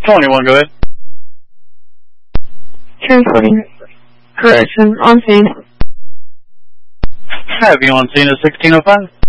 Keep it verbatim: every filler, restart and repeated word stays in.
twenty-one, go ahead. Transporting. Correction, on scene. Have you on scene at sixteen oh five?